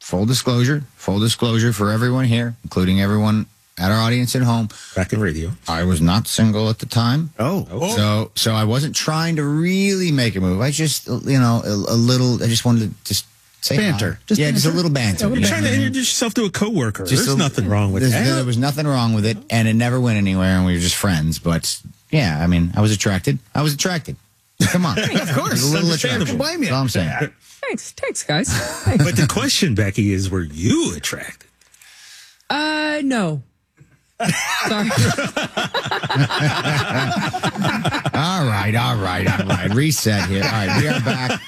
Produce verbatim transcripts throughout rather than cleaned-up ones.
full disclosure, full disclosure for everyone here, including everyone at our audience at home. Back in radio. I was not single at the time. Oh. Oh. So so I wasn't trying to really make a move. I just, you know, a, a little, I just wanted to just say Banter. hi. Just yeah, banter. just a little banter. You're Yeah. trying to introduce yourself to a coworker. Just There's a- nothing wrong with There's- that. There was nothing wrong with it, and it never went anywhere, and we were just friends. But, yeah, I mean, I was attracted. I was attracted. Come on. Of course. A little Understandable. attracted. Blame you. That's all I'm saying. Thanks, thanks, guys. Thanks. But the question, Becky, is were you attracted? Uh, no. Sorry. All right, all right, all right. Reset here. All right, we are back.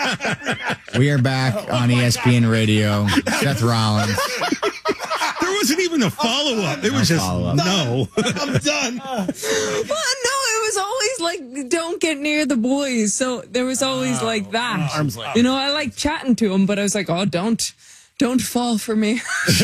We are back on E S P N Radio. Seth Rollins. There wasn't even a follow-up. It was just, follow-up. no. I'm done. Well, no, it was always like, don't get near the boys. So there was always like that. Arms length. You know, I like chatting to him, but I was like, oh, don't, don't fall for me.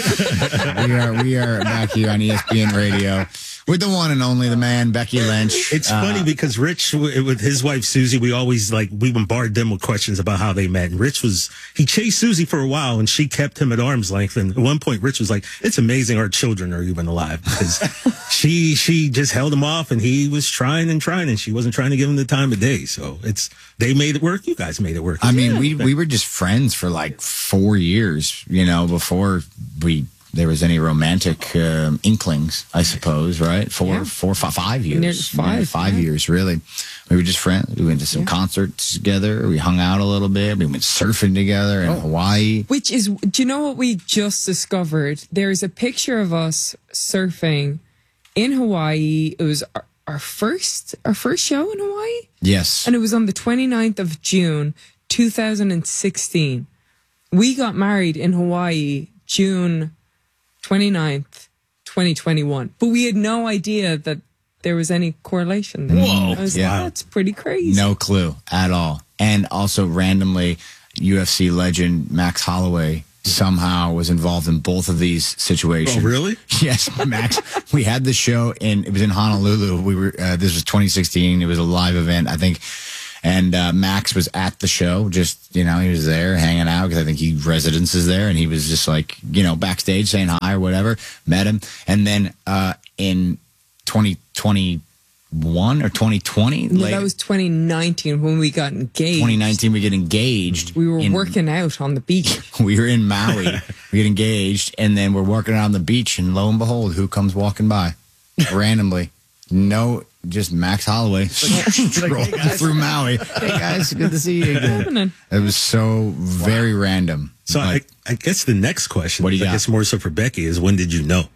We are we are back here on E S P N Radio with the one and only the man, Becky Lynch. It's Uh, funny because Rich, w- with his wife Susie, we always like we bombard them with questions about how they met. And Rich was he chased Susie for a while, and she kept him at arm's length. And at one point, Rich was like, "It's amazing our children are even alive," because she she just held him off, and he was trying and trying, and she wasn't trying to give him the time of day. So it's they made it work. You guys made it work. I mean, we we were just friends for like four years, you know, before we there was any romantic um, inklings, I suppose, right? Four, Yeah. four, five, five years, Nearly five, Nearly five yeah. years, really. We were just friends. We went to some Yeah. concerts together. We hung out a little bit. We went surfing together in Hawaii. Which is, do you know what we just discovered? There's a picture of us surfing in Hawaii. It was our, our first, our first show in Hawaii. Yes, And it was on the twenty-ninth of June, two thousand sixteen. We got married in Hawaii, June twenty-ninth, twenty twenty-one. But we had no idea that there was any correlation there. Whoa. I was Yeah. like, that's pretty crazy. no clue at all. And also randomly, U F C legend Max Holloway somehow was involved in both of these situations. Oh, really? Yes, Max. We had the show in, it was in Honolulu. We were, uh, this was twenty sixteen. It was a live event, I think. And uh, Max was at the show, just, you know, he was there hanging out because I think he residences there. And he was just like, you know, backstage saying hi or whatever, met him. And then uh, in twenty twenty-one or twenty twenty, No, like that was twenty nineteen when we got engaged. twenty nineteen, we get engaged. We were in- working out on the beach. We were in Maui. We get engaged, and then we're working out on the beach, and lo and behold, who comes walking by randomly? No, just Max Holloway strolling through Maui. Hey guys, good to see you again. happening? It was so very random. So I, But I guess the next question, What do you I got? guess more so for Becky, is when did you know?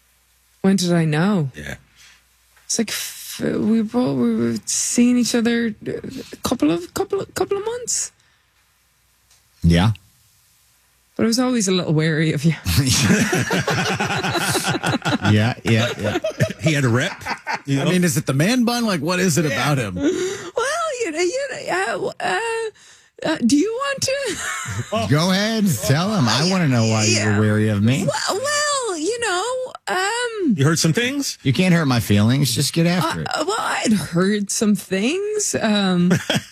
When did I know? Yeah. It's like f- we were, we were seeing each other a couple of couple of couple of months, yeah, but I was always a little wary of you. yeah, yeah, yeah. He had a rep. You know? I mean, is it the man bun? Like, what is it about him? Well, you know, you know, uh, uh, uh, do you want to? Go ahead, tell him. I want to know why you were wary of me. well, well, you know, um, You heard some things? You can't hurt my feelings. Just get after it. uh, well, I'd heard some things. Um,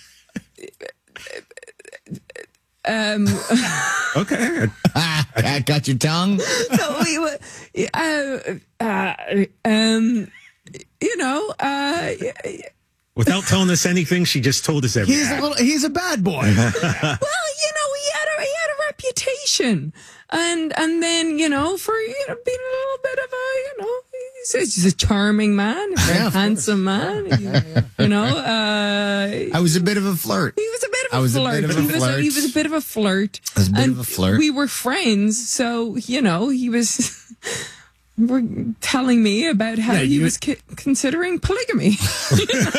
um, Okay. Ah, got your tongue? so we were, uh, uh, um, you know, uh, Without telling us anything, she just told us everything. He's a little. He's a bad boy. well, you know, he had a he had a reputation, and and then you know, for you know, being a little bit of a you know, he's, he's a charming man, a very Yeah, of handsome man. He- You know, uh, I was a bit of a flirt. he was a bit of I a was a flirt. bit of a he, was flirt. a, he was a bit of a flirt. I was a bit and of a flirt. We were friends, so you know, he was. Were telling me about how Yeah, he you- was c- considering polygamy. so,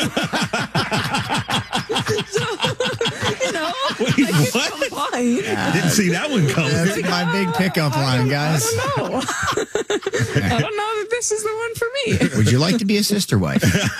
you know, Wait, I what? could combine. Didn't see that one coming. That's my big pickup line, I guys. don't know. I don't know that this is the one for me. Would you like to be a sister wife?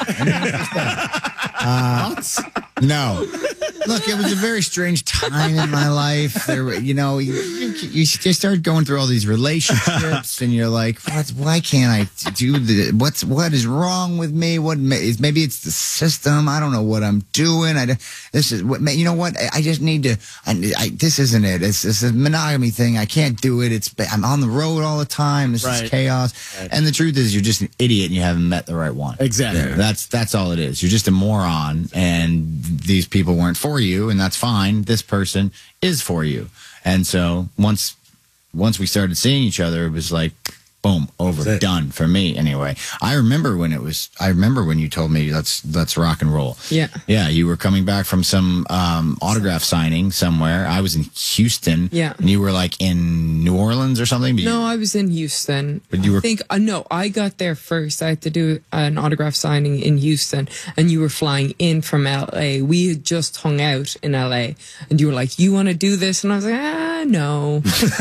uh, no. Look, it was a very strange time in my life. There, were- you know, you, you, you just start going through all these relationships, and you're like, "What? Why can't I do the? What's what is wrong with me? What? ma- is- Maybe it's the system. I don't know what I'm doing. I don't- this is what. You know what? I- I just need to. to, I, I, this isn't it. It's, it's a monogamy thing. I can't do it. It's, I'm on the road all the time. This Right. is chaos. Right. And the truth is, you're just an idiot and you haven't met the right one. Exactly. Yeah, that's, that's all it is. You're just a moron, and these people weren't for you, and that's fine. This person is for you. And so once, once we started seeing each other, it was like, boom, over, That's it. done for me. Anyway, I remember when it was. I remember when you told me let's let's rock and roll. Yeah. yeah. You were coming back from some um, autograph signing somewhere. I was in Houston. Yeah. and you were like in New Orleans or something. But No, you, I was in Houston. But you were- I think uh, no, I got there first. I had to do an autograph signing in Houston, and you were flying in from L A. We had just hung out in L A, and you were like, "You want to do this?" And I was like, "Ah, no."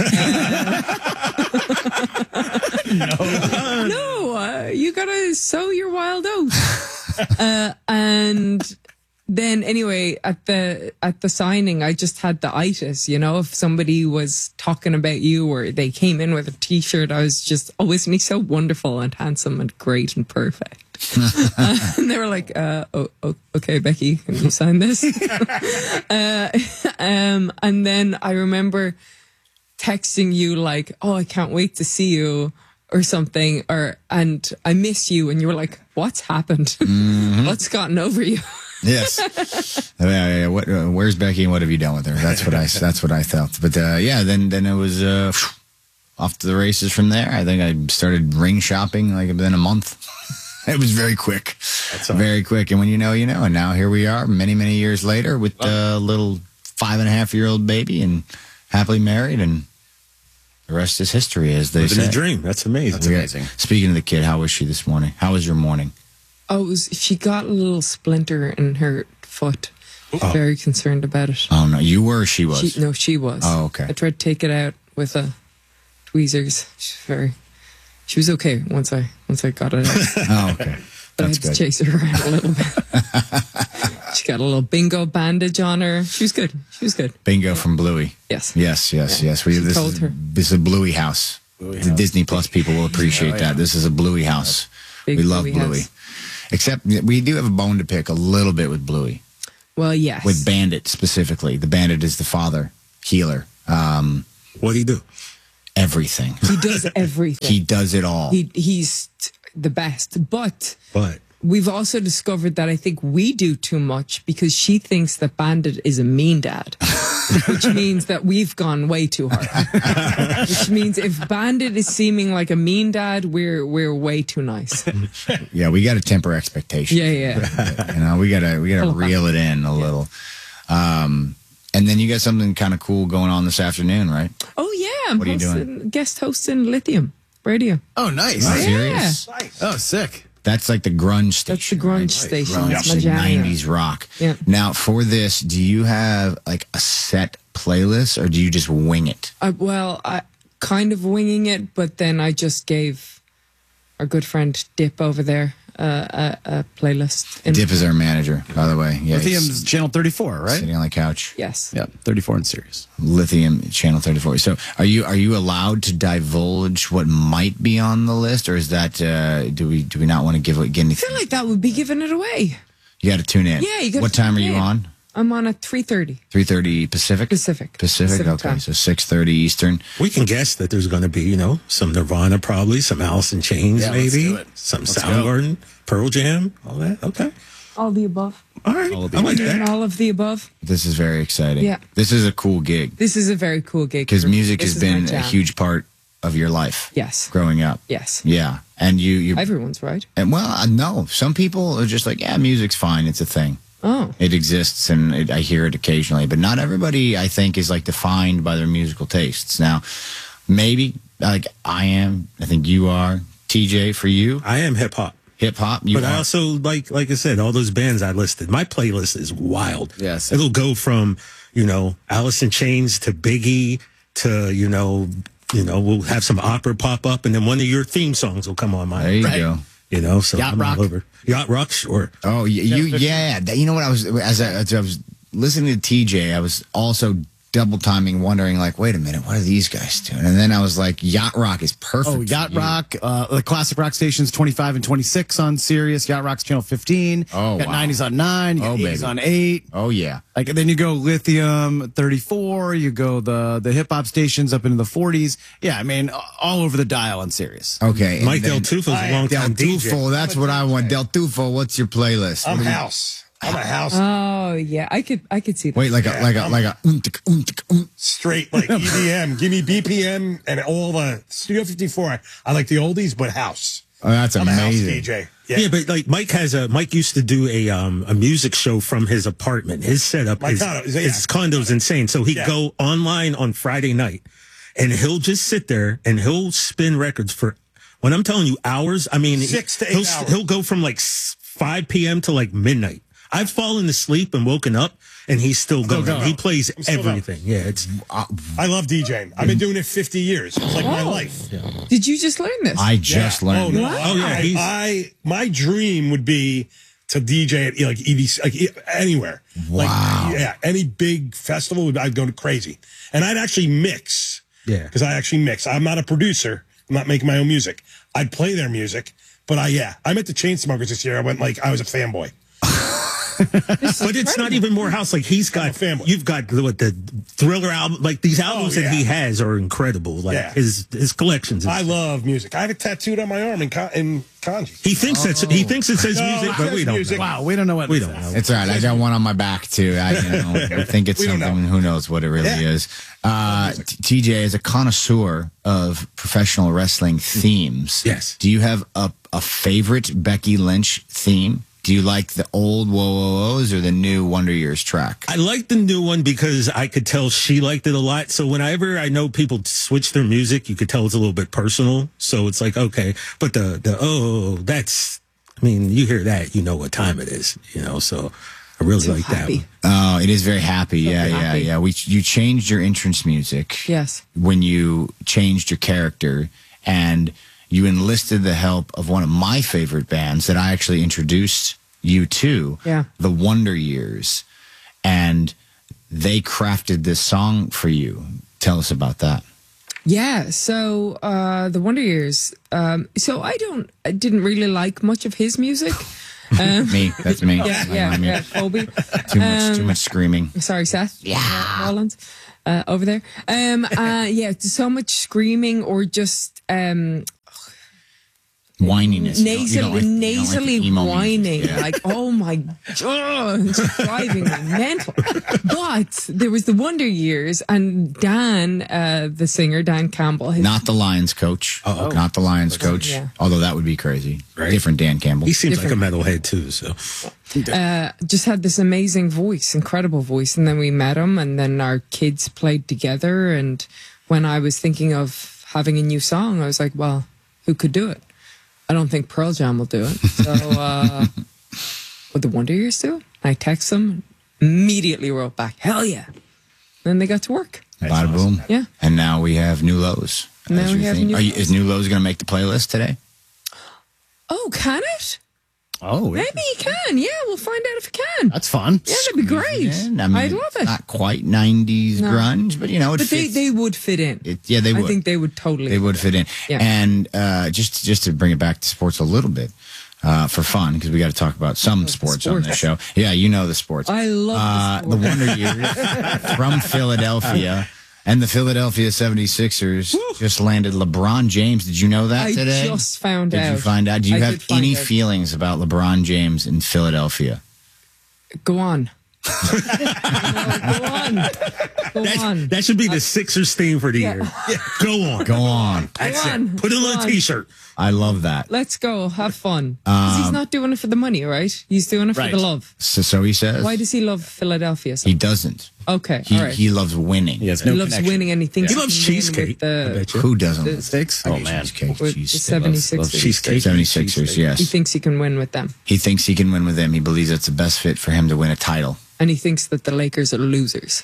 no, no, uh, you gotta sow your wild oats. uh, and then anyway, at the at the signing, I just had the itis. You know, if somebody was talking about you or they came in with a T-shirt, I was just, oh, isn't he so wonderful and handsome and great and perfect? uh, and they were like, uh, oh, oh, okay, Becky, can you sign this? uh, um, and then I remember texting you like, oh, I can't wait to see you or something, or and I miss you, and you were like, what's happened? Mm-hmm. What's gotten over you? yes. yeah, yeah, yeah. What, uh, where's Becky and what have you done with her? That's what I. That's what I felt. But uh, yeah, then then it was uh, off to the races from there. I think I started ring shopping like within a month. It was very quick, very quick. And when you know, you know. And now here we are, many many years later, with a little five and a half year old baby and happily married, and the rest is history, as they Living say. a dream. That's amazing. That's We got- amazing. Speaking of the kid, how was she this morning? How was your morning? Oh, it was, she got a little splinter in her foot. Very concerned about it. Oh no, you were. Or she was. She, no, she was. Oh, okay. I tried to take it out with a tweezers. She's very. She was okay once I once I got it out. Oh, okay. But I That's had to good. chase her around a little bit. She got a little bingo bandage on her. She was good. She was good. Bingo from Bluey. Yes. Yes, yes, Yeah, yes. We, she this, told is, her. this is a Bluey house. Bluey the house. Disney Plus people will appreciate Oh, yeah. that. This is a Bluey house. Big we love Bluey Bluey. house. Except we do have a bone to pick a little bit with Bluey. Well, yes. With Bandit specifically. The Bandit is the father, healer, um, What do you do? everything. he does everything. He does it all. he he's t- the best. But But we've also discovered that I think we do too much because she thinks that Bandit is a mean dad, which means that we've gone way too hard. Which means if Bandit is seeming like a mean dad, we're we're way too nice. yeah, we got to temper expectations. Yeah, yeah. You know, we gotta we gotta Pull it reel it in a little. Um, and then you got something kind of cool going on this afternoon, right? Oh yeah, I'm What are you doing? hosting, guest hosting Lithium Radio. Oh, nice. Are you Yeah. serious? Oh, sick. That's like the grunge station. That's the grunge right? station. Grunge, That's my like jam. nineties rock. Yeah. Now, for this, do you have like a set playlist, or do you just wing it? Uh, well, I kind of winging it, but then I just gave our good friend Dip over there uh, a, a playlist. In, Dip is our manager, by the way. Yeah, he's Lithium's channel thirty-four, right? sitting on the couch. Yes. Yeah, thirty-four in Sirius. Lithium channel thirty-four. So, are you are you allowed to divulge what might be on the list, or is that uh, do we do we not want to give get I anything? feel like that would be giving it away. You got to tune in. Yeah, you gotta What time are tune you in. on? I'm on at three thirty Three thirty Pacific. Pacific. Pacific. Pacific okay, time. so six thirty Eastern. we can guess that there's going to be, you know, some Nirvana probably, some Alice in Chains Yeah, let's maybe, do it. some Let's go. Soundgarden, Pearl Jam, all that. Okay. All the above. All right. All of the I like above. And that. all of the above. This is very exciting. Yeah. This is a cool gig This is a very cool gig. because for me. music This has is my been a jam. huge part of your life. Yes. Growing up. Yes. Yeah, and you you Everyone's right. and well, uh, no, some people are just like, yeah, music's fine. It's a thing. Oh. It exists, and it, I hear it occasionally, but not everybody, I think, is like defined by their musical tastes. Now, maybe like I am. I think you are. T J, for you, I am hip hop. hip hop. You But are. I also like, like I said, all those bands I listed. My playlist is wild. Yes. it'll go from you know Alice in Chains to Biggie to you know you know we'll have some opera pop up, and then one of your theme songs will come on my. there you Right. go. You know, so Yacht I'm all Rock. over Yacht Rock. Sure. Oh, y- you, yeah. that- You know what? I was as I, as I was listening to T J, I was also double timing, wondering like, wait a minute, what are these guys doing? And then I was like, Yacht Rock is perfect. Oh, for Yacht you. Rock, uh, the classic rock stations twenty-five and twenty-six on Sirius. Yacht Rock's channel fifteen. Oh, got wow. nineties on nine. You got Oh, eighties baby. on eight. Oh yeah. Like then you go Lithium thirty-four. You go the the hip hop stations up into the forties. Yeah, I mean all over the dial on Sirius. Okay. and Mike Del then- Tufo's a I am long Del time D J. Tufo, that's what I want. Del Tufo, what's your playlist? I'm What do you- house. I'm a house. Oh yeah, I could I could see that. Wait, like a Yeah, like a I'm- like a um, tic, um, tic, um. Straight like E D M. Give me B P M and all the Studio fifty-four. I, I like the oldies, but house. Oh, that's I'm a house amazing. D J. Yeah. Yeah, but like Mike has a Mike used to do a um a music show from his apartment. His setup, My his, condo, yeah. his condo's insane. So he'd Yeah. go online on Friday night, and he'll just sit there and he'll spin records for. When I'm telling you hours, I mean Six to eight he'll, hours. He'll go from like s- five p.m. to like midnight. I've fallen asleep and woken up, and he's still going. going. He plays still going. everything. Yeah, it's I love DJing. I've been doing it fifty years. It's like my Oh. life. Did you just learn this? I just Yeah. learned. Oh, no. that. Oh, yeah, I, he's- I my dream would be to D J at like E D C, like e- anywhere. Wow. Like, yeah, any big festival, would I'd go crazy, and I'd actually mix. Yeah. because I actually mix. I'm not a producer. I'm not making my own music. I'd play their music, but I yeah, I met the Chainsmokers this year. I went like I was a fanboy. But it's not even more house. Like he's got, a family. you've got what the Thriller album. Like these albums Oh, that he yeah. has are incredible. Like Yeah. his his collections. I love music. I have it tattooed on my arm in, Ka- in kanji. he thinks that's he thinks it says No, music, it but says we don't. music. Know. Wow, we don't know what We it don't says. know. It's all right. I got one on my back too. I, you know, I think it's We don't something. know. Who knows what it really Yeah. is? Uh, T- T J is a connoisseur of professional wrestling themes. Yes. Do you have a, a favorite Becky Lynch theme? Do you like the old Whoa Whoa Who's or the new Wonder Years track? I like the new one because I could tell she liked it a lot. So whenever I know people switch their music, you could tell it's a little bit personal. So it's like, okay, but the, the, oh, that's, I mean, you hear that, you know what time it is, you know, so I really like happy. that one. Oh, it is very happy. Yeah, yeah, happy. yeah. We you changed your entrance music. Yes. When you changed your character and you enlisted the help of one of my favorite bands that I actually introduced you to, Yeah. the Wonder Years, and they crafted this song for you. Tell us about that. Yeah, so uh the Wonder Years. Um so I don't I didn't really like much of his music. Um Me, that's me. yeah, yeah, yeah, Colby. Too much, too Um, much screaming. Sorry, Seth. Yeah. Rollins. Uh, over there. Um uh yeah, so much screaming or just um Whininess. You don't- you nasally, don't like- you don't like the nasally emo music. whining, Yeah. like, oh my god, it's driving me mental. But there was the Wonder Years, and Dan, uh, the singer, Dan Campbell, his, Not the Lions coach. Oh, not the Lions coach. Yeah. Although that would be crazy. Right. Different Dan Campbell. He seems like a metalhead too, so. uh, just had this amazing voice, incredible voice. And then we met him, and then our kids played together. And when I was thinking of having a new song, I was like, well, who could do it? I don't think Pearl Jam will do it. So, uh, would the Wonder Years do it? I text them, immediately wrote back, hell yeah. Then they got to work. Bada boom. Yeah. And now we have New Lows. Now as we your have theme. New Are you, Lows. is New Lows going to make the playlist today? Oh, can it? Oh, Maybe you can. Yeah, we'll find out if it can. that's fun. Yeah, that'd be great. And, I mean, I'd love it. Not quite nineties No. grunge, but you know, it But they, fits. they would fit in. It- yeah, they I would. think they would totally. They would fit in. Yeah. And uh, just just to bring it back to sports a little bit, uh, for fun, because we got to talk about some sports, on this show. Yeah, you know the sports. I love uh, the the sport. Wonder Years from Philadelphia. And the Philadelphia seventy-sixers just landed LeBron James. Did you know that I today? just found Did out. you find out? Do you I have did find any out. feelings about LeBron James in Philadelphia? Go on. No, go on. Go That, on. that should be the Sixers theme for the year. Go on. Go on. That's Go on. it. Put it Go on a on. t-shirt. I love that. Let's go. Have fun. 'Cause he's not doing it for the money, right? He's doing it for Right. the love. So, so he says. Why does he love Philadelphia so he much? doesn't? Okay, He, all right. he loves winning. He has He no loves connection. winning and he thinks He he loves can win cheesecake. with I the, bet you. Who doesn't? The love Steaks? Oh, Oh, man. Cheesecake, with the cheesesteak. seventy-sixers. cheesecake. seventy-sixers, yes. He thinks he can win with them. He thinks he can win with them. He believes that's the best fit for him to win a title. And he thinks that the Lakers are losers.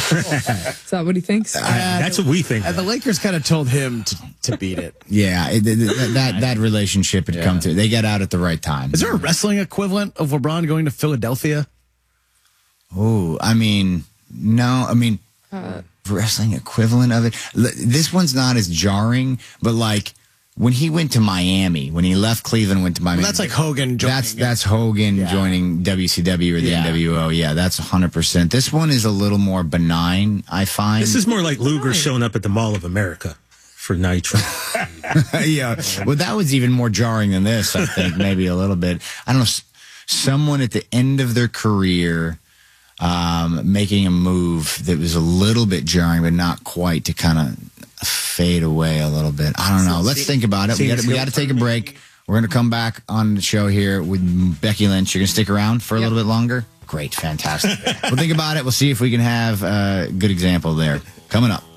Is that what he thinks? That's what we think. And the Lakers kind of told him to, to beat it. Yeah, it, it- that that that relationship had come to. They got out at the right time. Is there a wrestling equivalent of LeBron going to Philadelphia? Oh, I mean, no. I mean, Uh, Wrestling equivalent of it. L- This one's not as jarring, but like when he went to Miami, when he left Cleveland, went to Miami. Well, that's like Hogan joining. That's that's Hogan Yeah. joining W C W or the Yeah. N W O. Yeah, that's one hundred percent. This one is a little more benign, I find. This is more like Luger showing up at the Mall of America for Nitro. Yeah. Well, that was even more jarring than this, I think, maybe a little bit. I don't know. s- Someone at the end of their career um, making a move that was a little bit jarring, but not quite to kind of fade away a little bit. I don't know. Let's think about it. We got we got to take a break. We're going to come back on the show here with Becky Lynch. You're going to stick around for a little bit longer? Great. Fantastic. We'll think about it. We'll see if we can have a good example there. Coming up.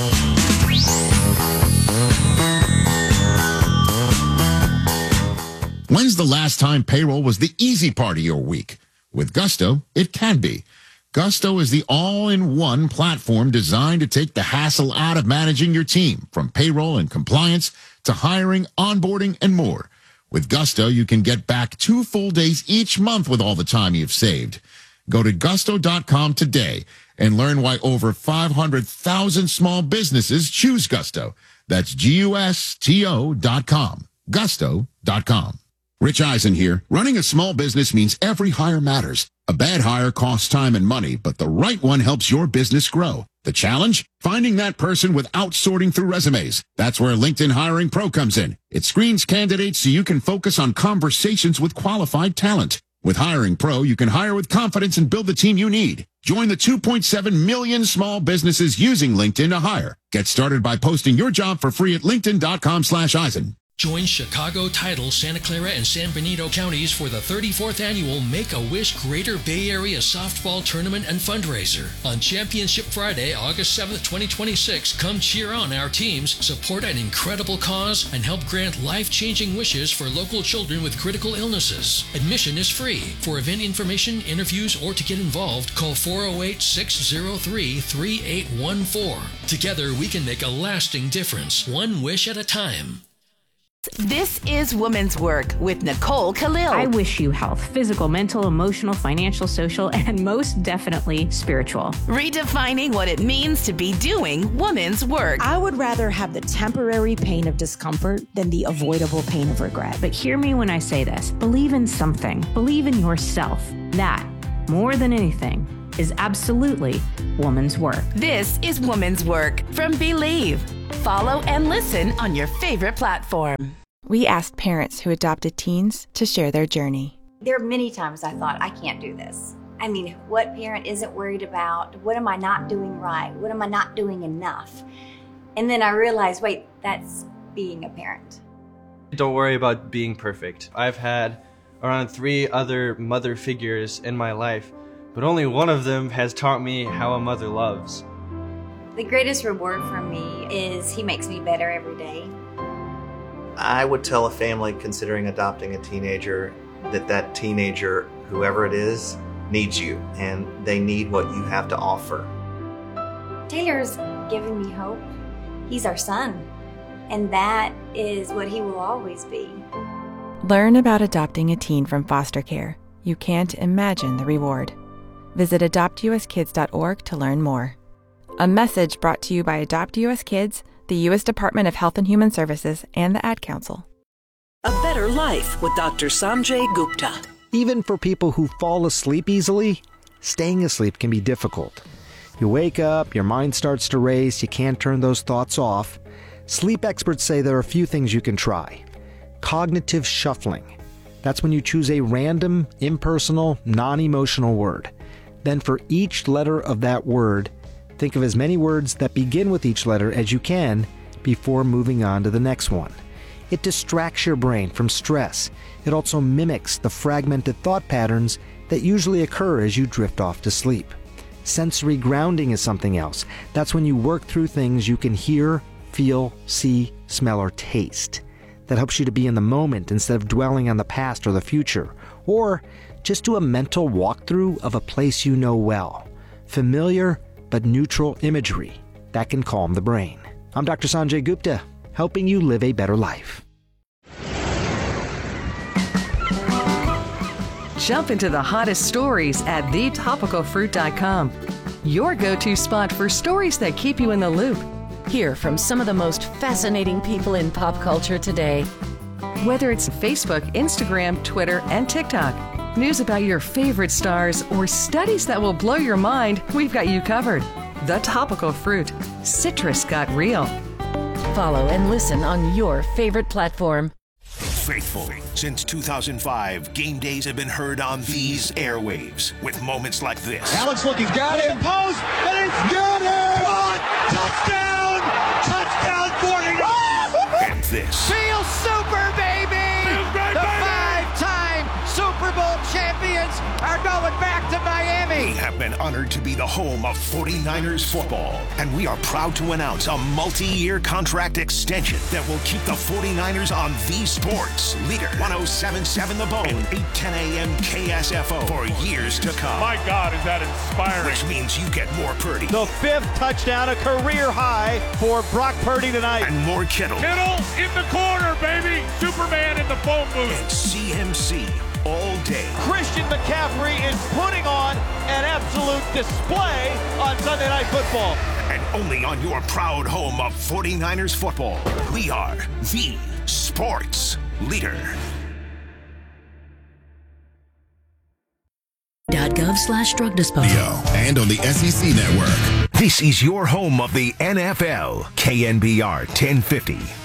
When's the last time payroll was the easy part of your week? With Gusto, it can be. Gusto is the all-in-one platform designed to take the hassle out of managing your team, from payroll and compliance to hiring, onboarding, and more. With Gusto, you can get back two full days each month with all the time you've saved. Go to gusto dot com today and learn why over five hundred thousand small businesses choose Gusto. That's G U S T O dot com. gusto dot com. Rich Eisen here. Running a small business means every hire matters. A bad hire costs time and money, but the right one helps your business grow. The challenge? Finding that person without sorting through resumes. That's where LinkedIn Hiring Pro comes in. It screens candidates so you can focus on conversations with qualified talent. With Hiring Pro, you can hire with confidence and build the team you need. Join the two point seven million small businesses using LinkedIn to hire. Get started by posting your job for free at linkedin dot com slash Eisen. Join Chicago, Tidal, Santa Clara, and San Benito counties for the thirty-fourth annual Make-A-Wish Greater Bay Area Softball Tournament and Fundraiser. On Championship Friday, August seventh, twenty twenty-six, come cheer on our teams, support an incredible cause, and help grant life-changing wishes for local children with critical illnesses. Admission is free. For event information, interviews, or to get involved, call four oh eight, six oh three, three eight one four. Together, we can make a lasting difference, one wish at a time. This is Women's Work with Nicole Khalil. I wish you health, physical, mental, emotional, financial, social, and most definitely spiritual. Redefining what it means to be doing women's work. I would rather have the temporary pain of discomfort than the avoidable pain of regret. But hear me when I say this. Believe in something. Believe in yourself. That, more than anything, is absolutely woman's work. This is Women's Work from Believe. Follow and listen on your favorite platform. We asked parents who adopted teens to share their journey. There are many times I thought, I can't do this. I mean, what parent isn't worried about? What am I not doing right? What am I not doing enough? And then I realized, wait, that's being a parent. Don't worry about being perfect. I've had around three other mother figures in my life, but only one of them has taught me how a mother loves. The greatest reward for me is he makes me better every day. I would tell a family considering adopting a teenager that that teenager, whoever it is, needs you, and they need what you have to offer. Taylor's giving me hope. He's our son, and that is what he will always be. Learn about adopting a teen from foster care. You can't imagine the reward. Visit adopt u s kids dot org to learn more. A message brought to you by Adopt U S Kids, the U S Department of Health and Human Services, and the Ad Council. A Better Life with Doctor Sanjay Gupta. Even for people who fall asleep easily, staying asleep can be difficult. You wake up, your mind starts to race, you can't turn those thoughts off. Sleep experts say there are a few things you can try. Cognitive shuffling. That's when you choose a random, impersonal, non-emotional word. Then for each letter of that word, think of as many words that begin with each letter as you can before moving on to the next one. It distracts your brain from stress. It also mimics the fragmented thought patterns that usually occur as you drift off to sleep. Sensory grounding is something else. That's when you work through things you can hear, feel, see, smell, or taste. That helps you to be in the moment instead of dwelling on the past or the future. Or just do a mental walkthrough of a place you know well. Familiar but neutral imagery that can calm the brain. I'm Doctor Sanjay Gupta, helping you live a better life. Jump into the hottest stories at the topical fruit dot com. your go-to spot for stories that keep you in the loop. Hear from some of the most fascinating people in pop culture today. Whether it's Facebook, Instagram, Twitter, and TikTok, news about your favorite stars, or studies that will blow your mind, we've got you covered. The Topical Fruit. Citrus got real. Follow and listen on your favorite platform. Faithful. Since two thousand five, game days have been heard on these airwaves with moments like this. Alex looking, got him, post, and it's got him! Oh, touchdown! Touchdown, forty! And this. Feel super, baby! The five-time Super Bowl champions are going back to Miami! We have been honored to be the home of forty-niners football, and we are proud to announce a multi-year contract extension that will keep the forty-niners on the sports leader. one oh seven point seven The Bone, eight ten a.m. K S F O for years to come. My God, is that inspiring. Which means you get more Purdy. The fifth touchdown, a career high for Brock Purdy tonight. And more Kittle. Kittle in the corner, baby. Superman in the phone booth. And C M C all day. Christian McCaffrey is putting on an absolute display on Sunday Night Football. And only on your proud home of forty-niners football, we are the sports leader. .gov slash drug disposal. And on the S E C network. This is your home of the N F L. K N B R ten fifty.